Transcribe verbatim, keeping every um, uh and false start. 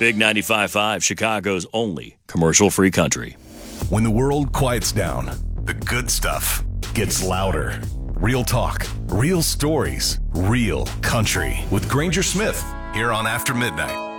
Big ninety-five point five, Chicago's only commercial-free country. When the world quiets down, the good stuff gets louder. Real talk, real stories, real country. With Granger Smith, here on After Midnight.